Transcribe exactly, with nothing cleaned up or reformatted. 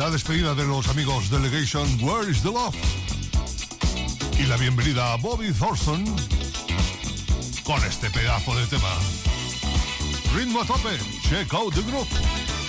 la despedida de los amigos Delegation, Where is the Love? Y la bienvenida a Bobby Thurston con este pedazo de tema. Ritmo a tope, check out the group.